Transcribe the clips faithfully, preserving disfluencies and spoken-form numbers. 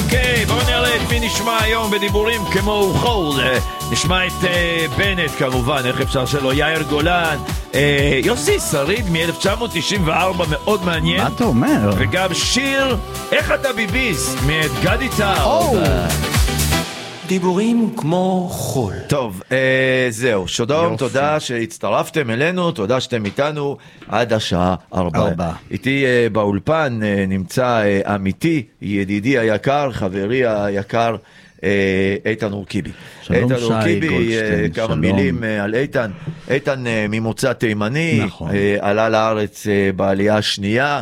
אוקיי, בואו נראה את מי נשמע היום בדיבורים כמו חול. נשמע את uh, בנט כמובן, איך אפשר שלא, יאיר גולן, uh, יוסי שריד מ-אלף תשע מאות תשעים וארבע, מאוד מעניין. מה אתה אומר? וגם שיר איך אתה ביביסט מאת גדי טאוב. דיבורים כמו חול. טוב, אה, זהו, שודום, תודה שהצטרפתם אלינו, תודה שאתם איתנו עד השעה ארבע. ארבע. איתי אה, באולפן אה, נמצא אה, אמיתי, ידידי היקר, חברי היקר, אה, איתן אורקיבי. שלום איתן שי אורקיבי, גולדשטיין, אה, כמה שלום. מילים אה, על איתן. איתן אה, ממוצא תימני, נכון. אה, עלה לארץ אה, בעלייה השנייה,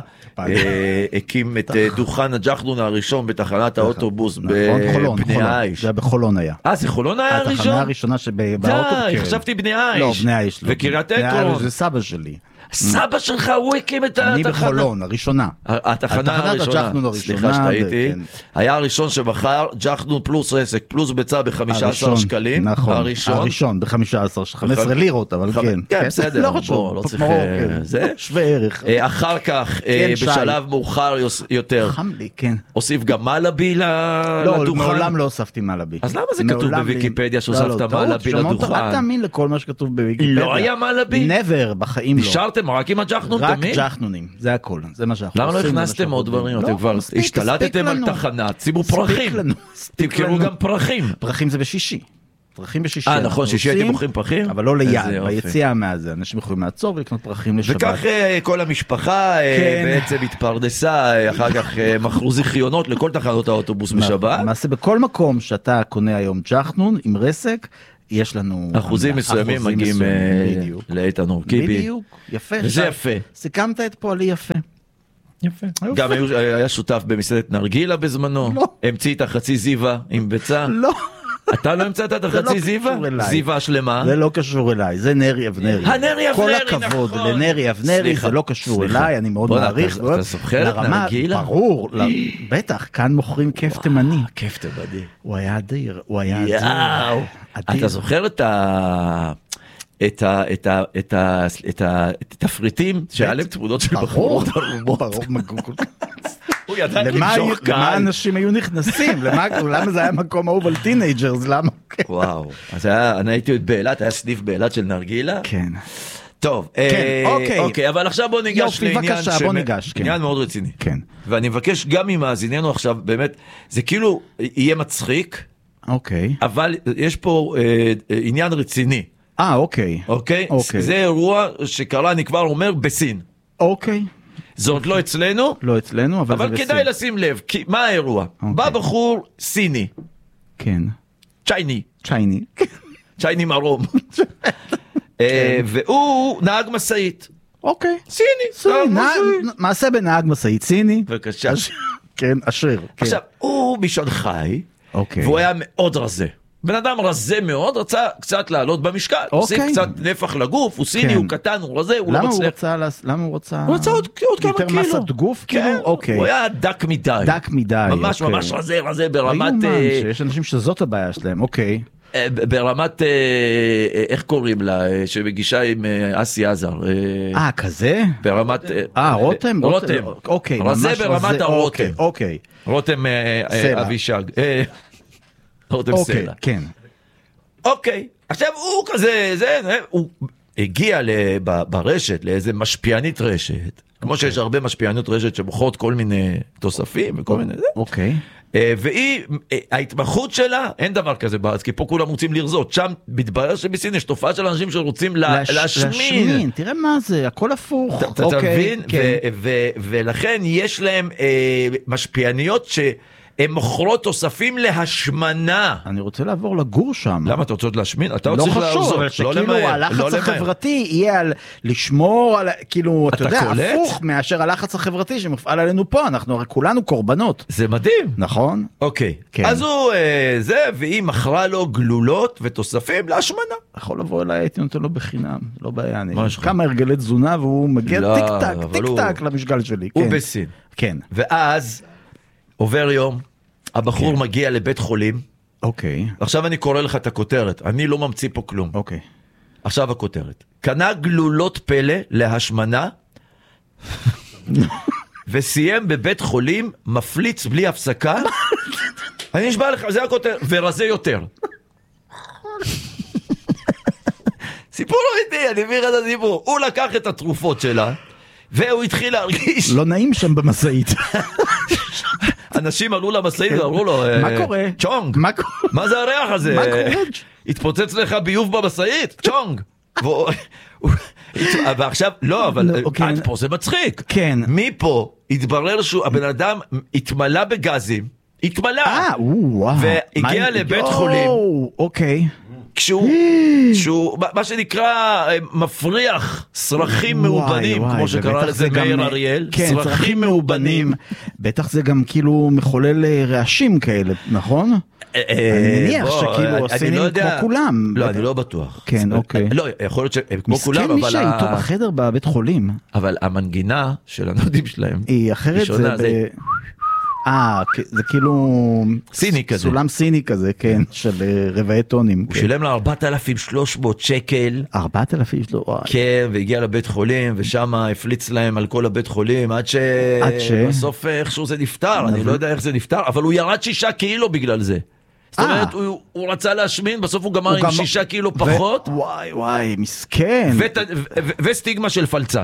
אה, הקים את אה, דוכן הג'חנון הראשון בתחנת האוטובוס בבני עיש. זה היה בחולון היה. אה, זה חולון היה הראשון? התחנה הראשונה שבאוטו. די, חשבתי בני עיש. לא, בני עיש. וקריית בני עקרון. עיש זה סבא שלי. סבא שלך, הוא הקים את התחנה. אני בחולון, הראשונה. התחנה הראשונה. הג'חנון הראשונה. סליחה שטעיתי. היה הראשון שבחר ג'חנון פלוס רסק, פלוס ביצה ב-חמישה עשר שקלים. נכון, הראשון. הראשון ב-חמש עשרה, חמש עשרה לירות, אבל כן. כן, בסדר. לא חשוב. לא צריך... זה שווה ערך. אחר כך, בשלב מאוחר יותר, חם לי, כן. הוסיף גם מלאבי לדוכן. לא, מעולם לא הוספתי מלאבי. אז למה זה כתוב בוויקיפדיה שהוספת מלאבי לדוכן? אל תאמין לכל מה שכתוב בוויקיפדיה. לא היה מלאבי? נבר, בחיים לא. נשארתם רק עם הג'חנון תמיד? רק ג'חנונים, זה הכל, זה מה שאנחנו למה לא עושים. הכנסתם עוד דברים? אתם כבר השתלטתם על תחנה, שימו פרחים. תמכרו גם פרחים. פרחים זה בשישי. פרחים בשישי. אה, נכון, שישי הייתם מוכרים פרחים? אבל לא ליד, ביציאה מהזה. אנשים יכולים לעצור ולקנות פרחים לשבת. וכך כל המשפחה בעצם התפרדסה, אחר כך מכרו זיכיונות לכל תחנות האוטובוס בשבת. למעשה בכל מקום שאתה קונה היום ג'חנון עם רסק, יש לנו... אחוזים מסוימים מגיעים לאיתן אורקיבי. בדיוק, יפה. וזה יפה. סיכמת את פועלי יפה. יפה. גם היה שותף במסעדת נרגילה בזמנו. לא. המציא את החצי זיווה עם ביצה. לא. אתה לא המצאת את החצי זיווה? זיווה שלמה? זה לא קשור אליי, זה נרי אבנרי. הנרי אבנרי, נכון. כל הכבוד לנרי אבנרי, זה לא קשור אליי, אני מאוד מעריך. אתה זוכר את נרגילה? ברור, בטח, כאן מוכרים כיף תימני. כיף תימני. הוא היה אדיר, הוא היה אדיר. אתה זוכר את ה... את ה... את ה... את ה... את התפריטים שהיה להם תמונות של בחורות ערומות. ברור, מגעו כל כך. הוא ידע למשוך קהל. למה אנשים היו נכנסים? למה זה היה מקום אהוב על טינג'רס? למה? וואו. אז אני הייתי באילת, היה סניף באילת של נרגילה. כן. טוב, אוקיי, אבל עכשיו בוא ניגש לעניין מאוד רציני. כן. ואני מבקש גם ממאזיננו עכשיו, באמת, זה כאילו יהיה מצחיק, אוקיי. אבל יש פה עניין רציני. אה, אוקיי. אוקיי? זה אירוע שקרה, אני כבר אומר, בסין. אוקיי. זאת לא אצלנו, לא אצלנו, אבל, אבל כדאי לשים לב, כי, מה האירוע? Okay. בא בחור סיני. כן. צ'ייני. צ'ייני. צ'ייני מרום. והוא נהג מסעית. אוקיי. סיני. סיני. מעשה בנהג מסעית סיני. בבקשה. כן, אשר. עכשיו, הוא משנגחאי, והוא היה מאוד רזה. בן אדם רזה מאוד, רצה קצת לעלות במשקל, עושה קצת נפח לגוף, הוא סיני, הוא קטן, הוא רזה, הוא לא מצליח. למה הוא רצה? הוא רצה עוד כמה קילו. יותר מסת גוף? כן, הוא היה דק מדי. דק מדי. ממש ממש רזה, רזה ברמת... יש אנשים שזאת הבעיה שלהם, אוקיי. ברמת, איך קוראים לה, שמגישה עם אסי עזר. אה, כזה? ברמת... אה, רותם? רותם. אוקיי. רזה ברמת הרותם. אוקיי. רותם אבישג. רותם סלע. כן. אוקיי. עכשיו הוא כזה, זה, הוא הגיע ברשת, לאיזה משפיענית רשת, כמו שיש הרבה משפיענות רשת שמוכרות כל מיני תוספים וכל מיני זה. אוקיי. והיא, ההתמחות שלה, אין דבר כזה בארץ, כי פה כולם רוצים לרזות, שם מתברר שבסין יש תופעה של אנשים שרוצים להשמין. תראה מה זה, הכל הפוך. אתה תבין? ולכן יש להם משפיעניות ש... הם מוכרות תוספים להשמנה. אני רוצה לעבור לגור שם. למה אתה רוצה להשמין? אתה רוצה לא חשוב, אבל שכאילו הלחץ החברתי יהיה על לשמור על, כאילו, אתה יודע, הפוך מאשר הלחץ החברתי שמופעל עלינו פה, אנחנו הרי כולנו קורבנות. זה מדהים. נכון? אוקיי. אז הוא זה, והיא מכרה לו גלולות ותוספים להשמנה. יכול לבוא אליי, הייתי נותן לו בחינם, לא בעיה. כמה הרגלי תזונה והוא מגיע טיק טק, טיק טק למשגל שלי. הוא בסין. כן. ואז עובר יום, הבחור okay. מגיע לבית חולים. אוקיי. Okay. עכשיו אני קורא לך את הכותרת, אני לא ממציא פה כלום. אוקיי. Okay. עכשיו הכותרת. קנה גלולות פלא להשמנה, וסיים בבית חולים, מפליץ בלי הפסקה, אני נשבע לך, זה הכותר, ורזה יותר. סיפור אמיתי, אני מבין את הדיבור. הוא לקח את התרופות שלה, והוא התחיל להרגיש... לא נעים שם במסעית. אנשים עלו למסעית ואמרו לו, מה קורה? צ'ונג, מה זה הריח הזה? מה קורה? התפוצץ לך ביוב במסעית? צ'ונג. ועכשיו, לא, אבל עד פה זה מצחיק. כן. מפה התברר שהבן אדם התמלא בגזים, התמלא, והגיע לבית חולים. אוקיי. כשהוא, שהוא, מה שנקרא, מפריח סרחים מאובנים, כמו שקרא לזה מאיר אריאל, סרחים מאובנים, בטח זה גם כאילו מחולל רעשים כאלה, נכון? אני מניח שכאילו הסינים כמו כולם. לא, אני לא בטוח. כן, אוקיי. לא, יכול להיות שהם כמו כולם, אבל... מסכן מי שאיתו בחדר בבית חולים. אבל המנגינה של הנודים שלהם, היא אחרת זה... אה, זה כאילו... סיני כזה. סולם סיני כזה, כן, של רבעי טונים. הוא שילם לה ארבעת אלפים ושלוש מאות שקל. ארבעת אלפים שלוש מאות? כן, והגיע לבית חולים, ושם הפליץ להם על כל הבית חולים, עד שבסוף איכשהו זה נפטר, אני לא יודע איך זה נפטר, אבל הוא ירד שישה קילו בגלל זה. זאת אומרת, הוא רצה להשמין, בסוף הוא גמר עם שישה קילו פחות. וואי וואי, מסכן. וסטיגמה של פלצן.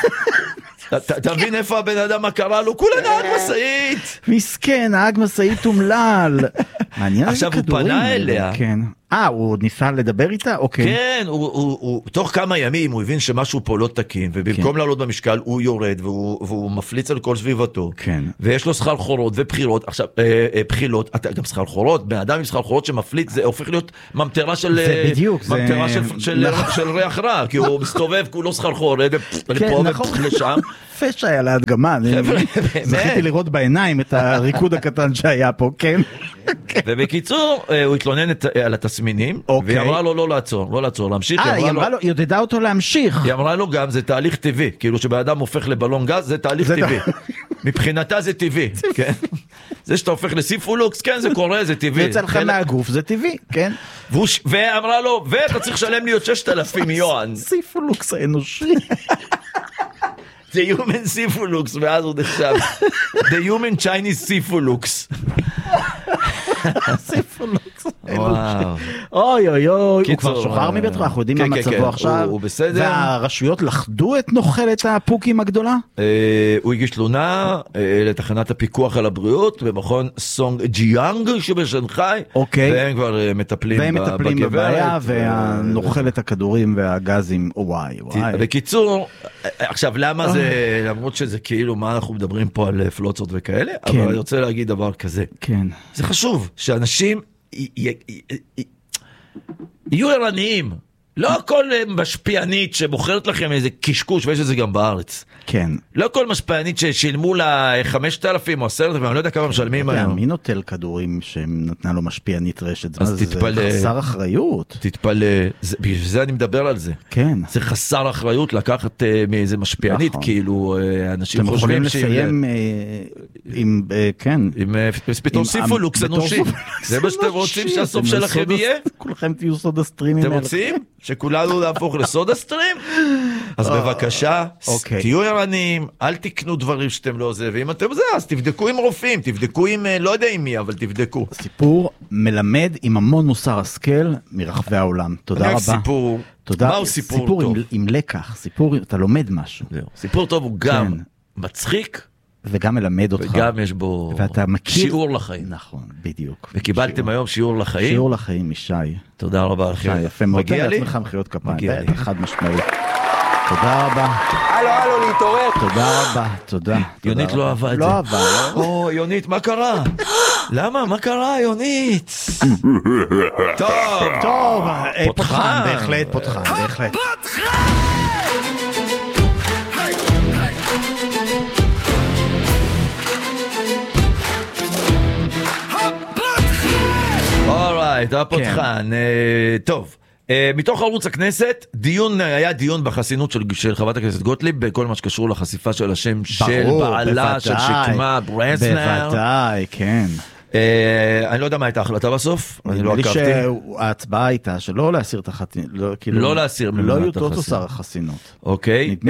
אתה מבין איפה הבן אדם מה קרה לו? כולה נהג מסעית. מסכן, נהג מסעית אומלל. עכשיו הוא פנה אליה. אה, הוא ניסה לדבר איתה? אוקיי. כן, תוך כמה ימים הוא הבין שמשהו פה לא תקין, ובמקום לעלות במשקל הוא יורד, והוא מפליץ על כל סביבתו. כן. ויש לו סחרחורות ובחירות, עכשיו, בחילות, גם סחרחורות, בן אדם עם סחרחורות שמפליץ, זה הופך להיות ממטרה של... זה בדיוק, זה... ממטרה של ריח רע, כי הוא מסתובב כולו סחרחורות, ולפה ולשם. פשע היה להדגמה, זכיתי לראות בעיניים את הריקוד הקטן שהיה פה, כן. ובקיצור, הוא התלונן על התסמינים, והיא אמרה לו לא לעצור, לא לעצור, להמשיך. אה, היא אמרה לו, היא עודדה אותו להמשיך. היא אמרה לו גם, זה תהליך טבעי, כאילו שבאדם הופך לבלון גז, זה תהליך טבעי. מבחינתה זה טבעי, כן. זה שאתה הופך לסיפולוקס, כן, זה קורה, זה טבעי. ויצא לך מהגוף, זה טבעי, כן. ואמרה לו, ואתה צריך לשלם לי עוד ששת אלפים יואן. סיפולוקס האנושי. The human סיפולוקס, ואז הוא נחשב. The human Chinese סיפולוקס. סיפולוקס. אוי אוי אוי, הוא כבר שוחרר מבית חולים, אנחנו יודעים מה מצבו עכשיו. הוא בסדר. והרשויות לחדו את נוחלת הפוקים הגדולה? הוא הגיש תלונה לתחנת הפיקוח על הבריאות במכון סונג ג'יאנג שבשנגחאי, והם כבר מטפלים והם מטפלים בבעיה, והנוחלת הכדורים והגזים, וואי וואי. בקיצור, עכשיו למה זה, למרות שזה כאילו מה אנחנו מדברים פה על פלוצות וכאלה, אבל אני רוצה להגיד דבר כזה. כן. זה חשוב שאנשים יהיו ערניים, לא כל משפיענית שבוחרת לכם איזה קשקוש, ויש את זה גם בארץ. כן. לא כל משפיענית ששילמו לה חמשת אלפים או עשרת אלפים, אני לא יודע כמה משלמים היום. מי נוטל כדורים שנתנה לו משפיענית רשת? זה חסר אחריות. תתפלא, בגלל זה אני מדבר על זה. כן. זה חסר אחריות לקחת מאיזה משפיענית, כאילו אנשים חושבים אתם יכולים לסיים עם, כן. עם פתאום סיפולוקס אנושי. זה מה שאתם רוצים שהסוף שלכם יהיה? כולכם תהיו סודה סטרימים. אתם רוצים? שכולנו להפוך לסודה סטרים? אז בבקשה, תהיו ערניים, אל תקנו דברים שאתם לא זה, ואם אתם זה, אז תבדקו עם רופאים, תבדקו עם, לא יודע עם מי, אבל תבדקו. סיפור מלמד עם המון מוסר השכל מרחבי העולם. תודה רבה. סיפור, מהו סיפור טוב? סיפור עם לקח, סיפור, אתה לומד משהו. סיפור טוב הוא גם מצחיק, וגם מלמד אותך. וגם יש בו שיעור לחיים. נכון, בדיוק. וקיבלתם היום שיעור לחיים. שיעור לחיים משי. תודה רבה לכם. שי, יפה מאוד. מגיע לי? תן לעצמך מחיאות כפיים. חד משמעית. תודה רבה. הלו, הלו, להתעורר. תודה רבה, תודה. יונית לא אהבה את זה. לא אהבה. או, יונית, מה קרה? למה? מה קרה, יונית? טוב. טוב, פותחן, בהחלט פותחן, בהחלט. אורייט, הפותחן. טוב. מתוך ערוץ הכנסת, דיון, היה דיון בחסינות של, של חברת הכנסת גוטליב, בכל מה שקשור לחשיפה של השם של בעלה, של שקמה ברסנר. בוודאי, כן. אני לא יודע מה הייתה ההחלטה בסוף, אני לא עקבתי. שההצבעה הייתה שלא להסיר את החסינות, לא להסיר לא יוטות עושה החסינות. אוקיי. נדמה לי.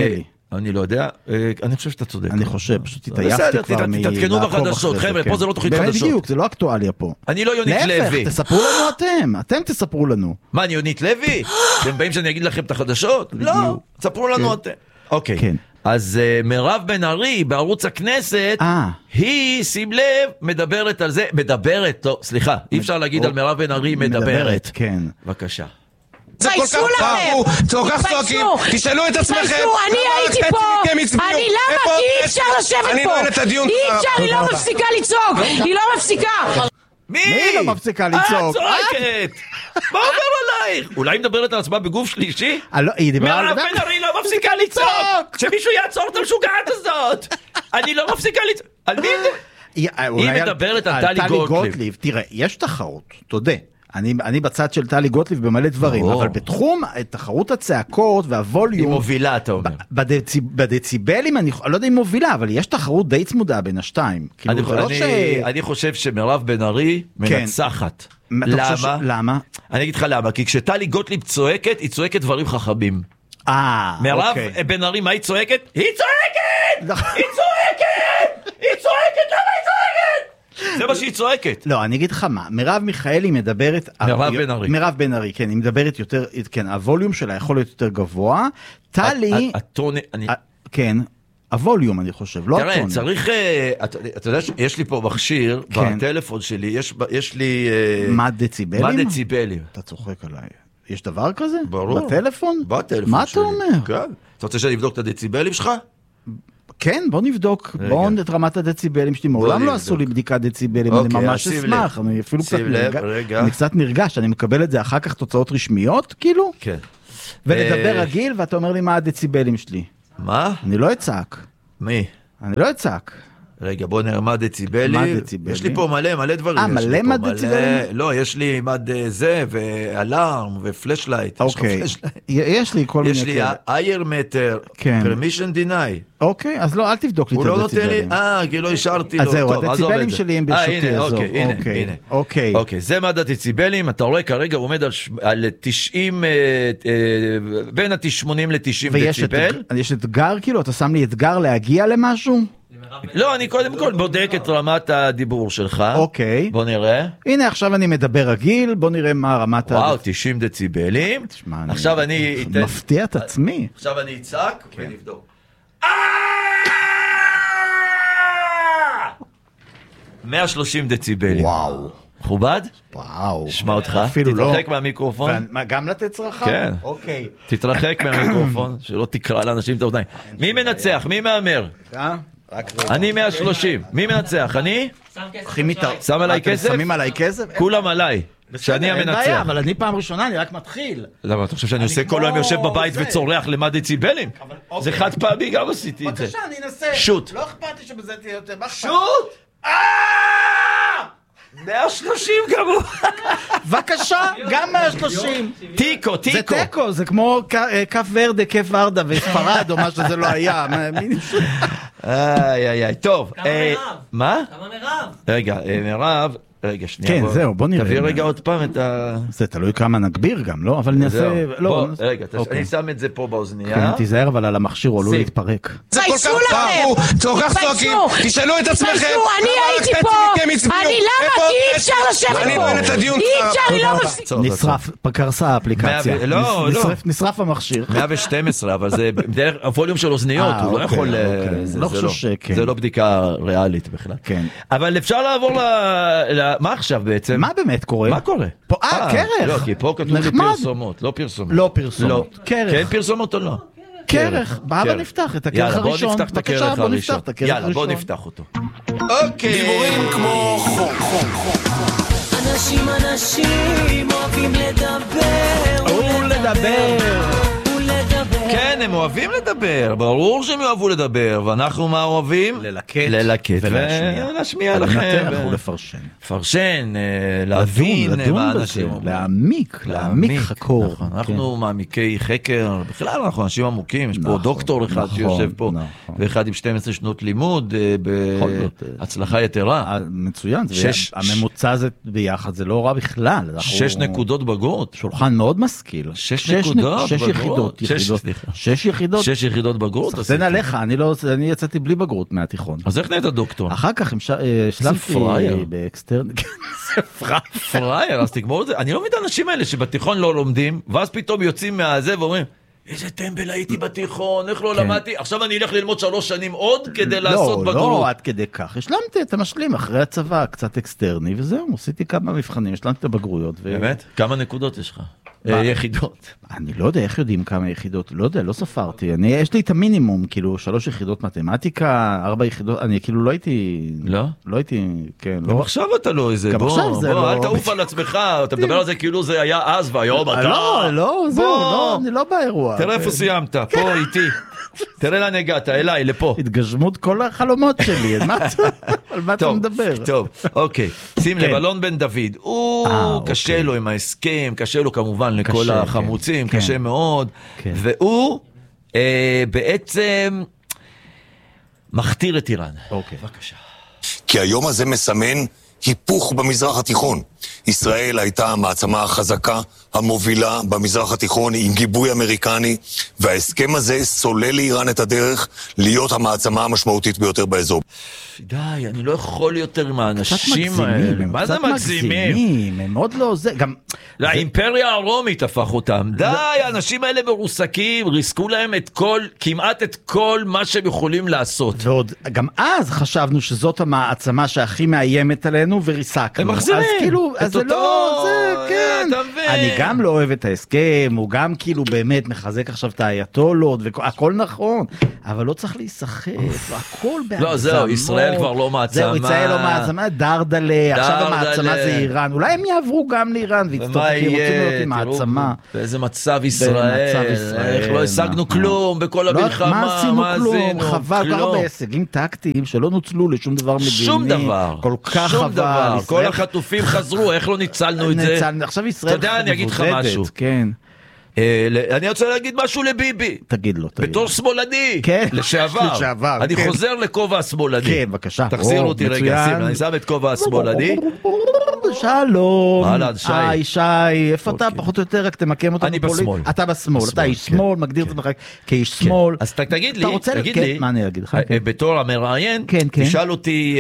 אני לא יודע, אני חושב שאתה צודק. אני חושב, פשוט התעייפתי כבר מ... תתעדכנו בחדשות, חבר'ה, פה זה לא תוכנית חדשות. בדיוק, זה לא אקטואליה פה. אני לא יונית לוי. להפך, תספרו לנו אתם, אתם תספרו לנו. מה, אני יונית לוי? אתם באים שאני אגיד לכם את החדשות? לא, תספרו לנו אתם. אוקיי, אז מירב בן ארי בערוץ הכנסת, היא, שים לב, מדברת על זה, מדברת, לא, סליחה, אי אפשר להגיד על מירב בן ארי מדברת. כן. בבקשה. תתביישו לכם, תתביישו, תשאלו את עצמכם, אני הייתי פה, אני למה? כי אי אפשר לשבת פה, אי אפשר, היא לא מפסיקה לצעוק, היא לא מפסיקה. מי? מי לא מפסיקה לצעוק? את צועקת! מה אומר עלייך? אולי מדברת על עצמה בגוף שלישי? מירב בן ארי לא מפסיקה לצעוק! שמישהו יעצור את המשוגעת הזאת! אני לא מפסיקה לצעוק! על מי זה? היא מדברת על טלי גוטליב. תראה, יש תחרות, תודה. אני, אני בצד של טלי גוטליב במלא דברים, אבל בתחום תחרות הצעקות והווליום... היא מובילה, אתה אומר. בדציבלים, אני לא יודע אם מובילה, אבל יש תחרות די צמודה בין השתיים. אני, אני, ש... אני חושב שמירב בן ארי מנצחת. כן. למה? ש... למה? אני אגיד לך למה, כי כשטלי גוטליב צועקת, היא צועקת דברים חכמים. אה, מירב אוקיי. בן ארי, מה היא צועקת? היא צועקת! היא צועקת! היא צועקת! למה היא צועקת? זה מה שהיא צועקת. לא, אני אגיד לך מה, מרב מיכאלי מדברת... מרב בן ארי. מרב בן ארי, כן, היא מדברת יותר, כן, הווליום שלה יכול להיות יותר גבוה. טלי... הטון... אני... כן, הווליום אני חושב, לא הטון. תראה, צריך... אתה יודע שיש לי פה מכשיר, בטלפון שלי, יש לי... מה דציבלים? מה דציבלים? אתה צוחק עליי. יש דבר כזה? ברור. בטלפון? בטלפון מה שלי. אתה אומר? כן. אתה רוצה שאני אבדוק את הדציבלים שלך? כן, בוא נבדוק, בואו את רמת הדציבלים שלי, מעולם לא עשו לי בדיקת דציבלים, אני ממש אשמח, אני אפילו קצת נרגש, אני קצת נרגש, אני מקבל את זה אחר כך תוצאות רשמיות, כאילו, כן. ולדבר רגיל, ואתה אומר לי מה הדציבלים שלי. מה? אני לא אצעק. מי? אני לא אצעק. רגע, בוא נראה מה דציבלים. מה דציבלים? יש לי פה מלא, מלא דברים. אה, מלא מה דציבלים? לא, יש לי מד זה, ואלארם, ופלשלייט. אוקיי, יש לי כל מיני... יש לי אייר מטר, פרמישן דיניי. אוקיי, אז לא, אל תבדוק לי את הדציבלים. הוא לא נותן לי, אה, כי לא השארתי לו. אז זהו, הדציבלים שלי הם ברשותי הזו. הנה, הנה. אוקיי. אוקיי, זה מד הדציבלים, אתה רואה כרגע הוא עומד על תשעים, בין ה-שמונים ל-תשעים דציבל. ויש אתגר כאילו, אתה שם לי אתגר להגיע למשהו? לא, אני קודם כל בודק את רמת הדיבור שלך. אוקיי. בוא נראה. הנה, עכשיו אני מדבר רגיל, בוא נראה מה רמת... וואו, תשעים דציבלים. עכשיו אני... מפתיע את עצמי. עכשיו אני אצעק ונבדוק. מאה ושלושים דציבלים. וואו. מכובד? וואו. שמע אותך. אפילו לא. תתרחק מהמיקרופון. גם לתת צרחה? כן. אוקיי. תתרחק מהמיקרופון, שלא תקרא לאנשים את האוזניים. מי מנצח? מי מאמר? אני מאה ושלושים. מי מנצח? אני? שם עליי כסף? שמים עליי כסף? כולם עליי. שאני המנצח. אבל אני פעם ראשונה, אני רק מתחיל. למה, אתה חושב שאני עושה כל היום יושב בבית וצורח למד דציבלים? זה חד פעמי, גם עשיתי את זה. בבקשה, אני אנסה. שוט. לא אכפת לי שבזה תהיה יותר. שוט! מאה ושלושים כמובן. בבקשה, גם מאה ושלושים. טיקו, טיקו. זה טיקו, זה כמו כף ורדה, כף ורדה וספרד או מה שזה לא היה. איי, איי, איי, טוב. כמה מירב? מה? כמה מירב? רגע, מירב. רגע, שנייה. כן, זהו, בוא נראה. תביא רגע עוד פעם את ה... זה תלוי כמה נגביר גם, לא? אבל נעשה... בוא, רגע, אני שם את זה פה באוזנייה. כן, תיזהר, אבל על המכשיר הוא עלול להתפרק. תתביישו לכם! תתביישו! תשאלו את עצמכם! אני הייתי פה! אני למה? כי אי אפשר לשבת פה! אי אפשר, היא לא מפסיקה! נשרף, קרסה האפליקציה. לא, לא. נשרף המכשיר. מאה ושתים עשרה, אבל זה דרך הווליום של אוזניות, הוא לא יכול... זה לא בדיקה ריאלית בכלל. כן. אבל אפשר לעבור ל... מה עכשיו בעצם? מה באמת קורה? מה קורה? פה, אה, קרח. לא, כי פה כתוב לי פרסומות, לא פרסומות. לא פרסומות. קרח. כן פרסומות או לא? קרח. בוא נפתח את הקרח הראשון. יאללה, בוא נפתח את הקרח הראשון. יאללה, בוא נפתח אותו. אוקיי. דיבורים כמו חום, חום, חום. אנשים, אנשים אוהבים לדבר. ולדבר. כן, הם אוהבים לדבר, ברור שהם אוהבו לדבר, ואנחנו מה אוהבים? ללקט. ללקט. ולהשמיע. ולהשמיע לכם. לנתח ולפרשן. לפרשן, להבין מה אנשים אומרים. להעמיק, להעמיק חקור. אנחנו מעמיקי חקר, בכלל אנחנו אנשים עמוקים, יש פה דוקטור אחד שיושב פה, ואחד עם שתים עשרה שנות לימוד, בהצלחה יתרה. מצוין, הממוצע הזה ביחד, זה לא רע בכלל. שש נקודות בגרות. שולחן מאוד משכיל. שש נקודות שש יחידות. שש יחידות. שש יחידות בגרות? סחטיין עליך, אני לא, אני יצאתי בלי בגרות מהתיכון. אז איך נהיית דוקטור? אחר כך השלמתי באקסטרני. זה פראייר. פראייר, אז תגמור את זה. אני לא מבין את האנשים האלה שבתיכון לא לומדים, ואז פתאום יוצאים מהזה ואומרים, איזה טמבל הייתי בתיכון, איך לא למדתי? עכשיו אני אלך ללמוד שלוש שנים עוד כדי לעשות בגרות. לא, לא, עד כדי כך. השלמתי את המשלים אחרי הצבא, קצת אקסטרני, וזהו, עשיתי כמה מבחנים, השלמתי את הבגרויות. באמת? כמה נקודות יש לך? יחידות. אני לא יודע איך יודעים כמה יחידות, לא יודע, לא ספרתי. אני, יש לי את המינימום, כאילו, שלוש יחידות מתמטיקה, ארבע יחידות, אני כאילו לא הייתי... לא? לא הייתי, כן, לא. גם עכשיו אתה לא איזה, בוא, בוא, אל תעוף על עצמך, אתה מדבר על זה כאילו זה היה אז והיום אתה... לא, לא, זהו, לא, אני לא באירוע. תראה איפה סיימת, פה איתי. תראה לאן הגעת, אליי, לפה. התגשמות כל החלומות שלי, על מה אתה מדבר? טוב, אוקיי. שים לב, אלון בן דוד, הוא קשה לו עם ההסכם, קשה לו כמובן לכל החמוצים, קשה מאוד, והוא בעצם מכתיר את איראן. אוקיי. בבקשה. כי היום הזה מסמן היפוך במזרח התיכון. ישראל הייתה המעצמה החזקה, המובילה במזרח התיכון עם גיבוי אמריקני, וההסכם הזה סולל לאיראן את הדרך להיות המעצמה המשמעותית ביותר באזור. די, אני לא יכול יותר עם האנשים האלה. מה זה מגזימים? הם עוד לא זה, גם... האימפריה הרומית הפך אותם. די, האנשים האלה מרוסקים, ריסקו להם את כל, כמעט את כל מה שהם יכולים לעשות. ועוד, גם אז חשבנו שזאת המעצמה שהכי מאיימת עלינו, וריסקנו. הם מחזירים. אז כאילו, אז זה לא, זה, כן. אני גם לא אוהב את ההסכם, הוא גם כאילו באמת מחזק עכשיו את האייתולות, והכל נכון, אבל לא צריך להיסחף, הכל בהגזמות. לא, זהו, ישראל כבר לא מעצמה. זהו, ישראל לא מעצמה, דרדלה, עכשיו המעצמה זה איראן, אולי הם יעברו גם לאיראן, ויצטרכו, כי רוצים להיות עם מעצמה. באיזה מצב ישראל, איך לא השגנו כלום, בכל המלחמה, מה עשינו כלום, חבל, כל הרבה הישגים טקטיים שלא נוצלו לשום דבר מדיני. שום דבר, כל כך חבל. כל החטופים חזרו, איך לא ניצלנו את זה? עכשיו ישראל אתה יודע, אני אגיד לך משהו. כן. אני רוצה להגיד משהו לביבי. תגיד לו. בתור שמאלני. לשעבר. אני חוזר לכובע השמאלני. כן, בבקשה. תחזיר אותי רגע, שים, אני שם את כובע השמאלני. שלום. אהלן, שי. היי, שי. איפה אתה? פחות או יותר, רק תמקם אותנו. אני בשמאל. אתה בשמאל. אתה איש שמאל, מגדיר את עצמך כאיש שמאל. אז תגיד לי, תגיד לי. מה אני אגיד לך? בתור המראיין, תשאל אותי,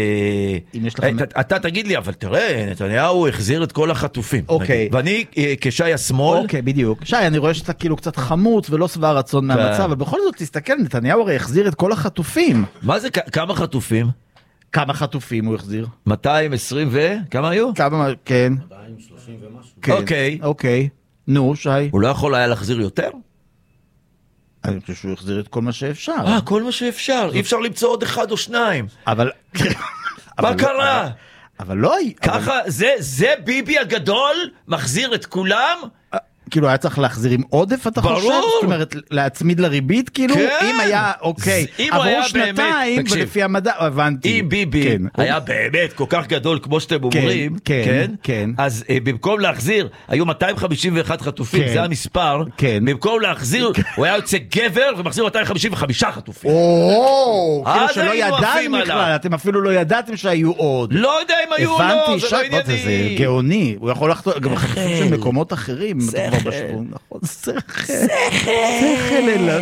אתה תגיד לי, אבל תראה, נתניהו החזיר את כל החטופים. אוקיי. ואני כשי השמאל. אוקיי, בדיוק. שי, אני רואה שאתה כאילו קצת חמוץ ולא שבע רצון מהמצב, אבל בכל זאת תסתכל, נתניהו הרי החזיר את כל החטופים. מה זה, כמה חטופים? כמה חטופים הוא החזיר? מאתיים ועשרים ו... כמה היו? כמה, כן. מאתיים ושלושים ומשהו. אוקיי. אוקיי. נו, שי. הוא לא יכול היה להחזיר יותר? אני חושב שהוא החזיר את כל מה שאפשר. אה, כל מה שאפשר. אי אפשר למצוא עוד אחד או שניים. אבל... מה קרה? אבל לא... ככה, זה ביבי הגדול מחזיר את כולם? כאילו היה צריך להחזיר עם עודף, אתה חושב? זאת אומרת, להצמיד לריבית, כאילו? אם היה, אוקיי, עברו שנתיים, ולפי המדע, הבנתי. אם ביבי היה באמת כל כך גדול, כמו שאתם אומרים, כן, אז במקום להחזיר, היו מאתיים חמישים ואחד חטופים, זה המספר, במקום להחזיר, הוא היה יוצא גבר, ומחזיר מאתיים חמישים וחמישה חטופים. או, כאילו שלא ידעתם בכלל, אתם אפילו לא ידעתם שהיו עוד. לא יודע אם היו או לא, זה לא ענייני. זה גאוני, הוא יכול לחתור, גם חטופים של מקומות אחרים, נכון, שכל, שכל אליו.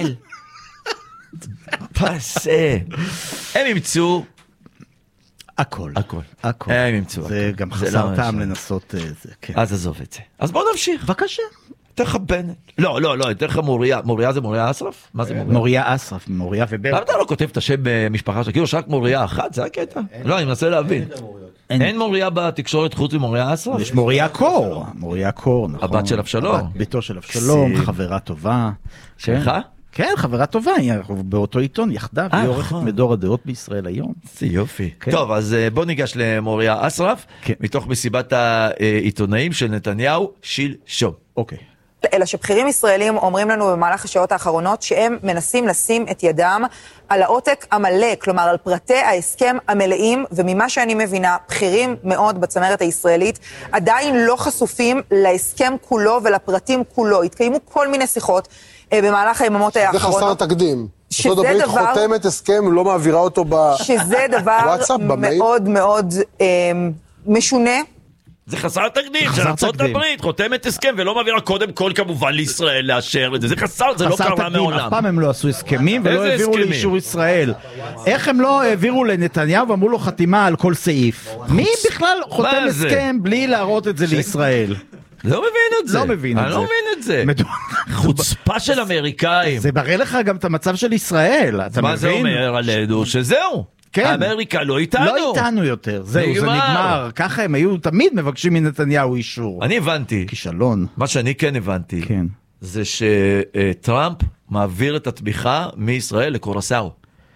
פסה. הם ימצאו הכל. הכל. הכל. הם ימצאו. זה גם חסר טעם לנסות זה. אז עזוב את זה. אז בואו נמשיך. בבקשה. יותר לך בנט. לא, לא, לא, יותר לך מוריה. מוריה זה מוריה אסרף? מה זה מוריה? מוריה אסרף, מוריה ובנט. למה אתה לא כותב את השם במשפחה שלך? כאילו יש רק מוריה אחת, זה הקטע? לא, אני מנסה להבין. אין מוריה בתקשורת חוץ ממוריה אסרף? יש מוריה קור. מוריה קור, נכון. הבת של אבשלום. ביתו של אבשלום, חברה טובה. שלך? כן, חברה טובה, אנחנו באותו עיתון יחדיו, היא עורכת מדור הדעות בישראל היום. זה יופי. טוב, אז בוא ניגש למוריה אסרף, מתוך מסיבת העיתונאים של נתניהו שלשום. אוקיי. אלא שבכירים ישראלים אומרים לנו במהלך השעות האחרונות שהם מנסים לשים את ידם על העותק המלא, כלומר על פרטי ההסכם המלאים, וממה שאני מבינה, בכירים מאוד בצמרת הישראלית עדיין לא חשופים להסכם כולו ולפרטים כולו. התקיימו כל מיני שיחות במהלך היממות האחרונות. זה חסר תקדים. שזה דבר... ארצות הברית חותמת הסכם, לא מעבירה אותו בוואטסאפ, שזה דבר מאוד מאוד אה, משונה. זה חסר תקדים, שארצות הברית חותמת הסכם ולא מעבירה קודם כל כמובן לישראל לאשר את זה, זה חסר, זה לא קרה מעולם. אף פעם הם לא עשו הסכמים ולא העבירו לאישור ישראל. איך הם לא העבירו לנתניהו ואמרו לו חתימה על כל סעיף? מי בכלל חותם הסכם בלי להראות את זה לישראל? לא מבין את זה. לא מבין את זה. אני לא מבין את זה. חוצפה של אמריקאים. זה מראה לך גם את המצב של ישראל. מה זה אומר עלינו? שזהו. אמריקה לא איתנו. לא איתנו יותר. זהו, זה נגמר. ככה הם היו תמיד מבקשים מנתניהו אישור. אני הבנתי. כישלון. מה שאני כן הבנתי. כן. זה שטראמפ מעביר את התמיכה מישראל לקורסאו.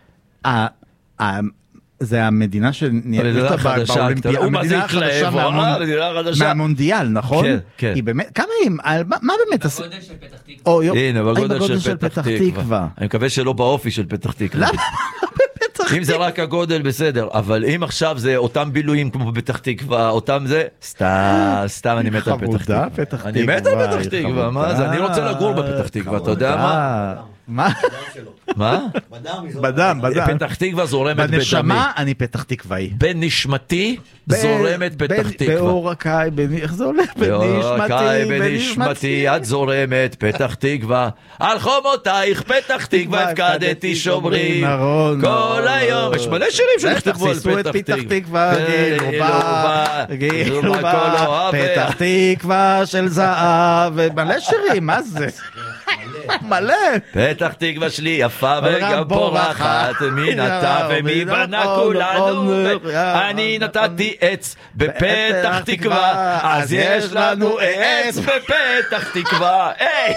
זה המדינה שנהיית באולימפיאדה, המדינה החדשה מהמונדיאל, נכון? כן, כן. היא באמת, כמה היא, מה באמת? בגודל של פתח תקווה. הנה, בגודל של פתח תקווה. אני מקווה שלא באופי של פתח תקווה. למה? אם זה רק הגודל בסדר, אבל אם עכשיו זה אותם בילויים כמו בפתח תקווה, אותם זה, סתם, סתם אני מת על פתח תקווה. אני מת על פתח תקווה, מה זה? אני רוצה לגור בפתח תקווה, אתה יודע מה? מה? מה? בדם, בדם. פתח תקווה זורמת בדמי. בנשמה אני פתח תקוואי. בנשמתי זורמת פתח תקווה. באורקאי, איך זה הולך? באורקאי, בנשמתי, את זורמת פתח תקווה. על חומותייך פתח תקווה הפקדתי שומרים. כל היום. יש מלא שירים שנכתבו על פתח תקווה. גילובה, גילובה, פתח תקווה של זהב. מלא שירים, מה זה? מלא. פתח תקווה שלי יפה וגם פורחת, מי נטע ומי בנה כולנו, אני נתתי עץ בפתח תקווה, אז יש לנו עץ בפתח תקווה.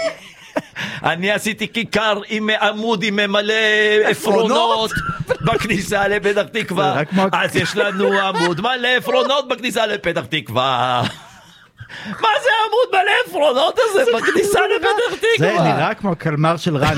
אני עשיתי כיכר עם עמוד עם מלא עפרונות בכניסה לפתח תקווה, אז יש לנו עמוד מלא עפרונות בכניסה לפתח תקווה. מה זה העמוד מלא עפרונות הזה בכניסה לפתח תקווה? זה נראה כמו הקלמר של רני.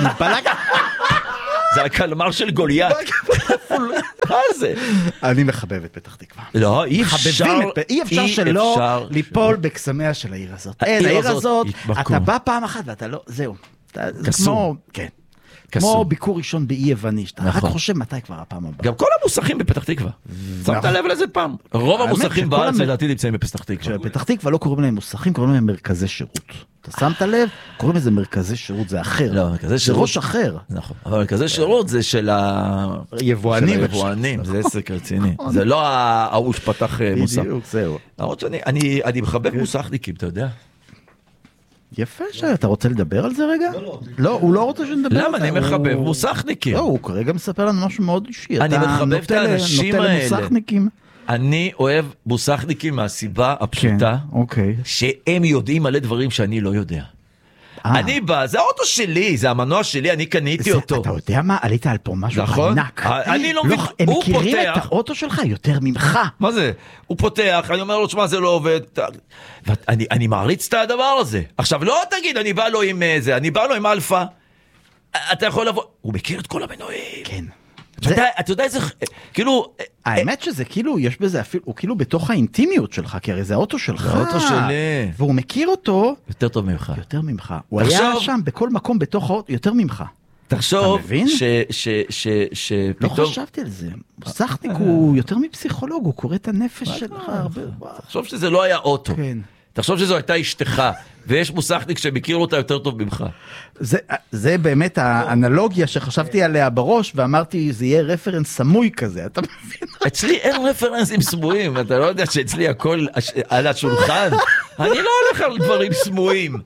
זה הקלמר של גוליית. מה זה? אני מחבב את פתח תקווה. לא, אי אפשר. אי אפשר שלא ליפול בקסמיה של העיר הזאת. אין, העיר הזאת, אתה בא פעם אחת ואתה לא, זהו. קסום. כן. כמו ביקור ראשון באי יווני, שאתה רק חושב מתי כבר הפעם הבאה. גם כל המוסכים בפתח תקווה. שמת לב לזה פעם? רוב המוסכים בארץ לדעתי נמצאים בפתח תקווה. בפתח תקווה לא קוראים להם מוסכים, קוראים להם מרכזי שירות. אתה שמת לב? קוראים לזה מרכזי שירות, זה אחר. לא, מרכזי שירות. זה ראש אחר. נכון. אבל מרכזי שירות זה של היבואנים. היבואנים, זה עסק רציני. זה לא ההוא שפתח מוסך. בדיוק, זהו. למרות שאני מחבב מוסכניקים, אתה יודע? יפה שאתה רוצה לדבר על זה רגע? לא, הוא לא רוצה שנדבר על זה. למה? אני מחבב מוסכניקים. לא, הוא כרגע מספר לנו משהו מאוד אישי. אני מחבב את האנשים האלה. למוסכניקים. אני אוהב מוסכניקים מהסיבה הפשוטה, שהם יודעים מלא דברים שאני לא יודע. אני בא, זה האוטו שלי, זה המנוע שלי, אני קניתי אותו. אתה יודע מה? עלית על פה משהו ענק. אני לא מבין, הם מכירים את האוטו שלך יותר ממך. מה זה? הוא פותח, אני אומר לו, שמה זה לא עובד. אני מעריץ את הדבר הזה. עכשיו, לא תגיד, אני בא לו עם זה, אני בא לו עם אלפא. אתה יכול לבוא, הוא מכיר את כל המנועים. כן. אתה יודע איזה, כאילו... האמת שזה כאילו, יש בזה אפילו, הוא כאילו בתוך האינטימיות שלך, כי הרי זה האוטו שלך. זה האוטו שלי. והוא מכיר אותו... יותר טוב ממך. יותר ממך. הוא היה שם בכל מקום בתוך האוטו, יותר ממך. תחשוב שפתאום... לא חשבתי על זה. מוסכניק הוא יותר מפסיכולוג, הוא קורא את הנפש שלך הרבה. תחשוב שזה לא היה אוטו. כן. תחשוב שזו הייתה אשתך, ויש מוסכניק שמכיר אותה יותר טוב ממך. זה, זה באמת האנלוגיה שחשבתי עליה בראש, ואמרתי, זה יהיה רפרנס סמוי כזה, אתה מבין? אצלי אין רפרנסים סמויים, אתה לא יודע שאצלי הכל על השולחן, אני לא הולך על דברים סמויים.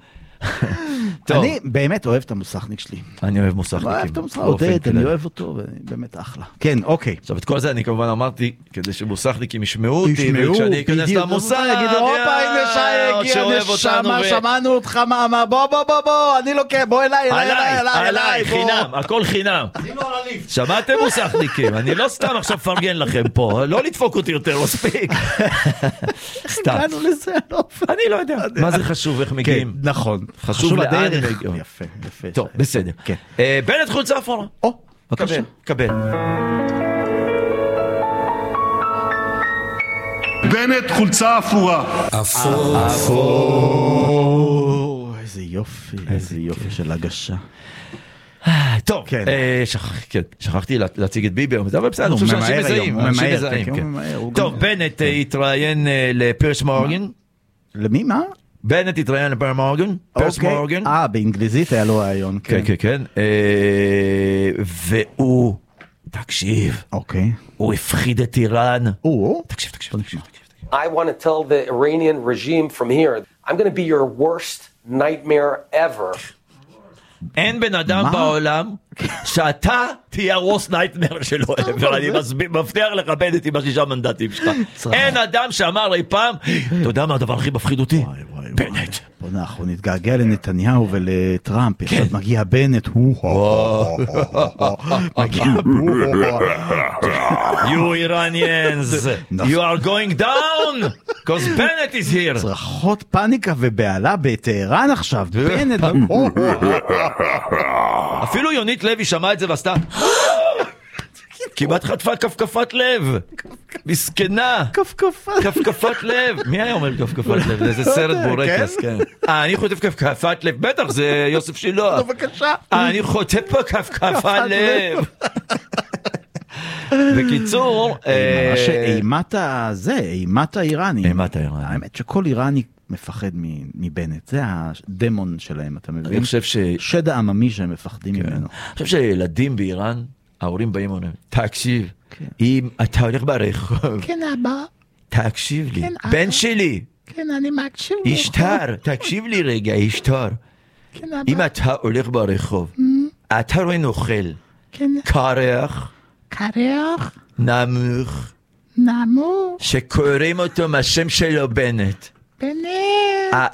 אני באמת אוהב את המוסכניק שלי. אני אוהב מוסכניקים. אוהב את המוסכניק, עודד, אני אוהב אותו, באמת אחלה. כן, אוקיי. עכשיו, את כל זה אני כמובן אמרתי, כדי שמוסכניקים ישמעו אותי, וכשאני אכנס למוסך, יגידו, הופה, הנה שי הגיע, נשמה, שמענו אותך, מה, בוא, בוא, בוא, בוא, אני לוקח, בוא אליי, אליי, אליי, אליי, חינם, הכל חינם. שמעתם מוסכניקים, אני לא סתם עכשיו פרגן לכם פה, לא לדפוק אותי יותר, מספיק. סתם. אני לא יודע. מה זה חשוב, איך מגיעים? נכון. חשוב לאן יפה, יפה. טוב, בסדר. בנט חולצה אפורה. או, בבקשה. קבל. בנט חולצה אפורה. אפור. אפור. איזה יופי, איזה יופי של הגשה. טוב, שכחתי להציג את ביבי, אבל בסדר, אני חושב שאנשים מזהים. טוב, בנט התראיין לפירס מורגן, למי, מה? בנט התראיין לפרס מורגן, פרס מורגן. אה, באנגליזית היה לו רעיון, כן, כן, כן. והוא, תקשיב, אוקיי. הוא הפחיד את איראן. או, תקשיב, תקשיב, תקשיב. I want to tell the Iranian regime from here, I'm going to be your worst nightmare ever. אין בן אדם בעולם שאתה תהיה הרוס נייטמר שלו, ואני מבטיח לכבד את עם השישה מנדטים שלך. אין אדם שאמר אי פעם, אתה יודע מה הדבר הכי מפחיד אותי? בנט. בוא אנחנו נתגעגע לנתניהו ולטראמפ, עכשיו מגיע בנט, מגיע You Iranians, you are going down, because Bennett is here. צרחות פאניקה ובעלה בטהרן עכשיו, בנט. אפילו יונית לוי שמעה את זה ועשתה כמעט חטפה כפכפת לב, מסכנה, כפכפת לב. מי היה אומר כפכפת לב? זה סרט בורקס, כן. אני חוטף כפכפת לב, בטח זה יוסף שילוח. בבקשה. אני חוטף פה כפכפת לב. בקיצור, אימת הזה, אימת האיראני. אימת האיראני. האמת שכל איראני מפחד מבנט, זה הדמון שלהם, אתה מבין? אני חושב ש... שד העממי שהם מפחדים ממנו. אני חושב שילדים באיראן, ההורים באים ואומרים, תקשיב, אם אתה הולך ברחוב, כן אבא, תקשיב לי, בן שלי, כן אני מקשיב, ישתר, תקשיב לי רגע, ישתר, אם אתה הולך ברחוב, אתה רואה נוכל, קרח, קרח, נמוך, נמוך, שקוראים אותו מהשם שלו בנט. בנט.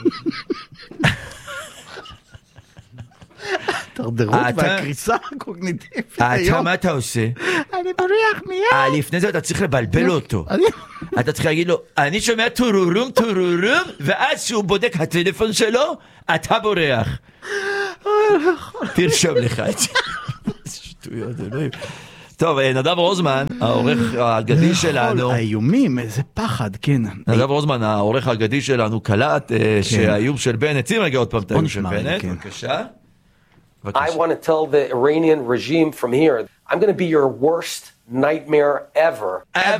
תרדרות והקריסה הקוגניטיבית היום. אתה מה אתה עושה? אני בורח מיד. לפני זה אתה צריך לבלבל אותו. אתה צריך להגיד לו, אני שומע טורורום טורורום, ואז שהוא בודק הטלפון שלו, אתה בורח. תרשום לך את זה. שטויות, אלוהים. טוב, נדב רוזמן, העורך האגדי שלנו... האיומים, איזה פחד, כן. נדב רוזמן, העורך האגדי שלנו, קלט שהאיום של בנט, שים רגע עוד פעם את האיום של בנט, בבקשה. I want to tell the Iranian regime from here, I'm going to be your worst nightmare ever.